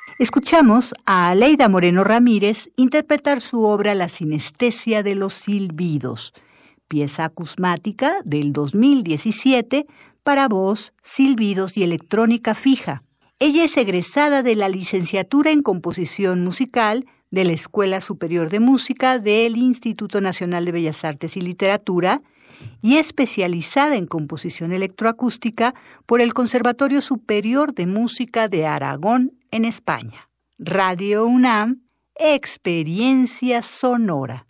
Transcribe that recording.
Escuchamos a Aleida Moreno Ramírez interpretar su obra La sinestesia de los silbidos, pieza acusmática del 2017 para voz, silbidos y electrónica fija. Ella es egresada de la licenciatura en composición musical de la Escuela Superior de Música del Instituto Nacional de Bellas Artes y Literatura y especializada en composición electroacústica por el Conservatorio Superior de Música de Aragón, en España. Radio UNAM, Experiencia Sonora.